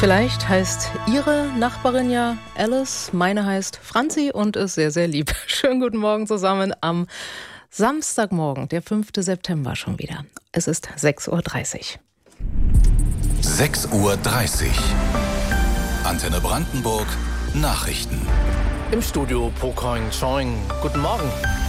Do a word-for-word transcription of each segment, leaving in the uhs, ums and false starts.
Vielleicht heißt Ihre Nachbarin ja Alice, meine heißt Franzi und ist sehr, sehr lieb. Schönen guten Morgen zusammen am Samstagmorgen, der fünfte September schon wieder. Es ist sechs Uhr dreißig. sechs Uhr dreißig. Antenne Brandenburg, Nachrichten. Im Studio Pokoing Choing. Guten Morgen.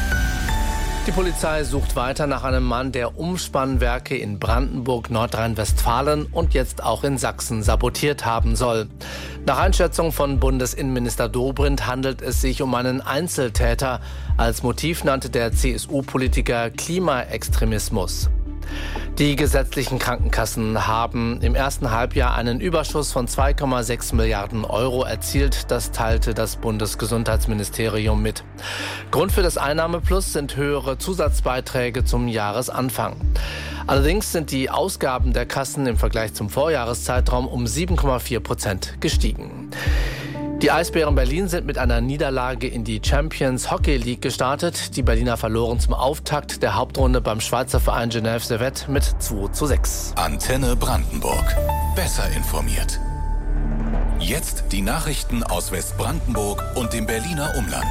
Die Polizei sucht weiter nach einem Mann, der Umspannwerke in Brandenburg, Nordrhein-Westfalen und jetzt auch in Sachsen sabotiert haben soll. Nach Einschätzung von Bundesinnenminister Dobrindt handelt es sich um einen Einzeltäter. Als Motiv nannte der C S U-Politiker Klimaextremismus. Die gesetzlichen Krankenkassen haben im ersten Halbjahr einen Überschuss von zwei Komma sechs Milliarden Euro erzielt. Das teilte das Bundesgesundheitsministerium mit. Grund für das Einnahmeplus sind höhere Zusatzbeiträge zum Jahresanfang. Allerdings sind die Ausgaben der Kassen im Vergleich zum Vorjahreszeitraum um sieben Komma vier Prozent gestiegen. Die Eisbären Berlin sind mit einer Niederlage in die Champions Hockey League gestartet. Die Berliner verloren zum Auftakt der Hauptrunde beim Schweizer Verein Genève Servette mit zwei zu sechs. Antenne Brandenburg. Besser informiert. Jetzt die Nachrichten aus Westbrandenburg und dem Berliner Umland.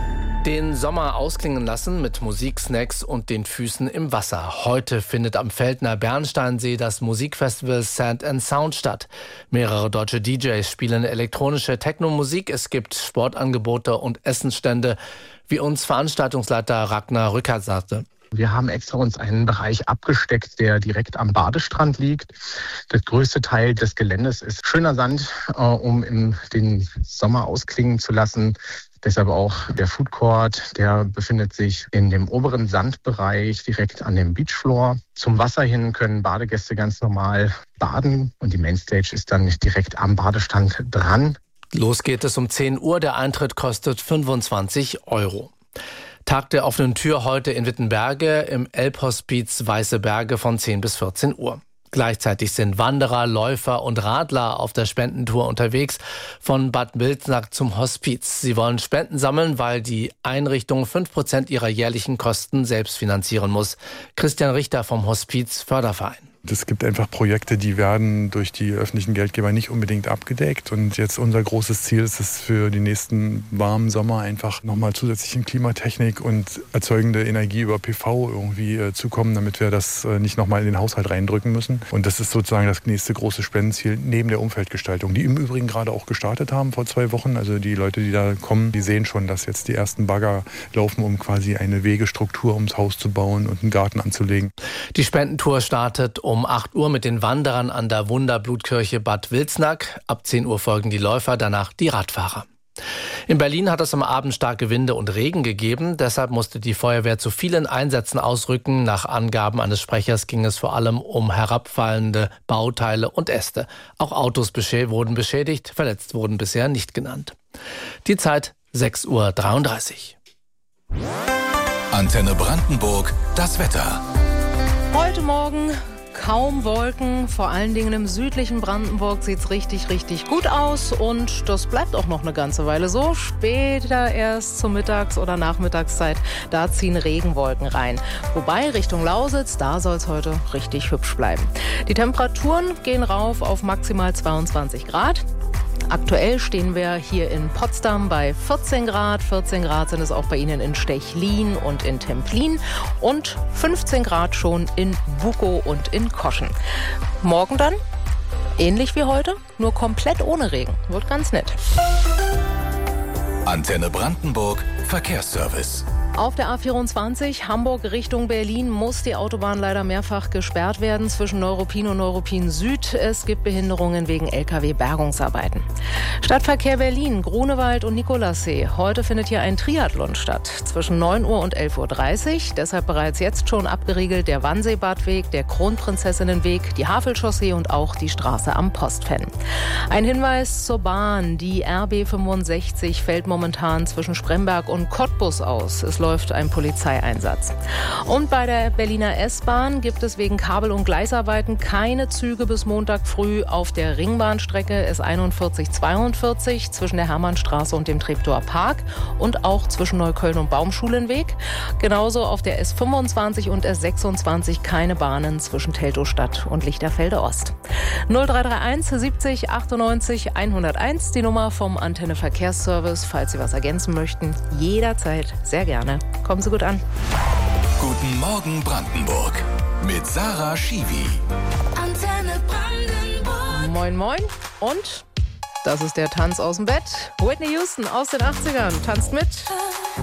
Den Sommer ausklingen lassen mit Musik, Snacks und den Füßen im Wasser. Heute findet am Feldner Bernsteinsee das Musikfestival Sand and Sound statt. Mehrere deutsche D Js spielen elektronische Techno-Musik. Es gibt Sportangebote und Essensstände, wie uns Veranstaltungsleiter Ragnar Rückert sagte. Wir haben extra uns einen Bereich abgesteckt, der direkt am Badestrand liegt. Der größte Teil des Geländes ist schöner Sand, äh, um im, den Sommer ausklingen zu lassen. Deshalb auch der Food Court, der befindet sich in dem oberen Sandbereich direkt an dem Beachfloor. Zum Wasser hin können Badegäste ganz normal baden und die Mainstage ist dann direkt am Badestrand dran. Los geht es um zehn Uhr, der Eintritt kostet fünfundzwanzig Euro. Tag der offenen Tür heute in Wittenberge im Elbhospiz Weiße Berge von zehn bis vierzehn Uhr. Gleichzeitig sind Wanderer, Läufer und Radler auf der Spendentour unterwegs von Bad Wilsnack zum Hospiz. Sie wollen Spenden sammeln, weil die Einrichtung fünf Prozent ihrer jährlichen Kosten selbst finanzieren muss. Christian Richter vom Hospiz Förderverein. Es gibt einfach Projekte, die werden durch die öffentlichen Geldgeber nicht unbedingt abgedeckt. Und jetzt unser großes Ziel ist es für die nächsten warmen Sommer einfach nochmal zusätzlich in Klimatechnik und erzeugende Energie über P V irgendwie äh, zukommen, damit wir das äh, nicht nochmal in den Haushalt reindrücken müssen. Und das ist sozusagen das nächste große Spendenziel neben der Umweltgestaltung, die im Übrigen gerade auch gestartet haben vor zwei Wochen. Also die Leute, die da kommen, die sehen schon, dass jetzt die ersten Bagger laufen, um quasi eine Wegestruktur ums Haus zu bauen und einen Garten anzulegen. Die Spendentour startet um acht Uhr mit den Wanderern an der Wunderblutkirche Bad Wilsnack. Ab zehn Uhr folgen die Läufer, danach die Radfahrer. In Berlin hat es am Abend starke Winde und Regen gegeben. Deshalb musste die Feuerwehr zu vielen Einsätzen ausrücken. Nach Angaben eines Sprechers ging es vor allem um herabfallende Bauteile und Äste. Auch Autos beschä- wurden beschädigt. Verletzt wurden bisher nicht genannt. Die Zeit sechs Uhr dreiunddreißig. Antenne Brandenburg, das Wetter. Heute Morgen kaum Wolken, vor allen Dingen im südlichen Brandenburg sieht es richtig, richtig gut aus und das bleibt auch noch eine ganze Weile so. Später erst zur Mittags- oder Nachmittagszeit, da ziehen Regenwolken rein. Wobei Richtung Lausitz, da soll es heute richtig hübsch bleiben. Die Temperaturen gehen rauf auf maximal zweiundzwanzig Grad. Aktuell stehen wir hier in Potsdam bei vierzehn Grad. vierzehn Grad sind es auch bei Ihnen in Stechlin und in Templin und fünfzehn Grad schon in Bukow und in Koschen. Morgen dann ähnlich wie heute, nur komplett ohne Regen. Wird ganz nett. Antenne Brandenburg, Verkehrsservice. Auf der A vierundzwanzig Hamburg Richtung Berlin muss die Autobahn leider mehrfach gesperrt werden zwischen Neuruppin und Neuruppin Süd. Es gibt Behinderungen wegen L K W-Bergungsarbeiten. Stadtverkehr Berlin, Grunewald und Nikolassee. Heute findet hier ein Triathlon statt zwischen neun Uhr und elf Uhr dreißig. Deshalb bereits jetzt schon abgeriegelt der Wannseebadweg, der Kronprinzessinnenweg, die Havelchaussee und auch die Straße am Postfenn. Ein Hinweis zur Bahn. Die R B fünfundsechzig fällt momentan zwischen Spremberg und Cottbus aus. Es Es läuft ein Polizeieinsatz. Und bei der Berliner S-Bahn gibt es wegen Kabel- und Gleisarbeiten keine Züge bis Montag früh auf der Ringbahnstrecke S einundvierzig zweiundvierzig zwischen der Hermannstraße und dem Treptower Park und auch zwischen Neukölln und Baumschulenweg. Genauso auf der S fünfundzwanzig und S sechsundzwanzig keine Bahnen zwischen Teltow-Stadt und Lichterfelde Ost. null drei drei eins siebzig achtundneunzig hunderteins, die Nummer vom Antenne Verkehrsservice, falls Sie was ergänzen möchten. Jederzeit sehr gerne. Kommen Sie gut an. Guten Morgen Brandenburg mit Sarah Schiwi. Antenne Brandenburg. Moin, moin. Und das ist der Tanz aus dem Bett. Whitney Houston aus den achtzigern tanzt mit.